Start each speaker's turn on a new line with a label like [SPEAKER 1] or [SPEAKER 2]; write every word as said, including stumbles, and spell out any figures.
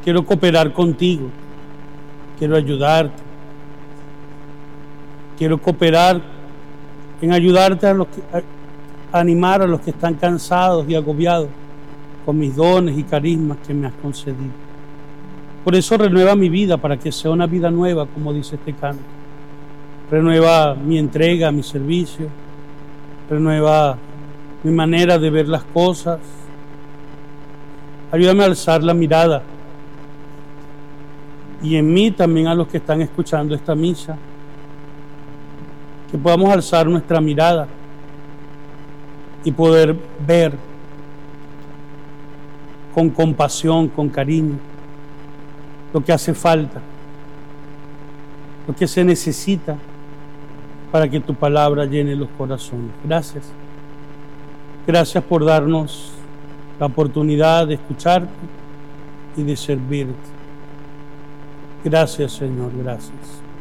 [SPEAKER 1] Quiero cooperar contigo. Quiero ayudarte. Quiero cooperar en ayudarte a, los que, a animar a los que están cansados y agobiados con mis dones y carismas que me has concedido. Por eso renueva mi vida para que sea una vida nueva, como dice este canto. Renueva mi entrega, mi servicio. Renueva mi manera de ver las cosas. Ayúdame a alzar la mirada. Y en mí también a los que están escuchando esta misa. Que podamos alzar nuestra mirada y poder ver con compasión, con cariño, lo que hace falta, lo que se necesita para que tu palabra llene los corazones. Gracias. Gracias por darnos la oportunidad de escucharte y de servirte. Gracias, Señor, gracias.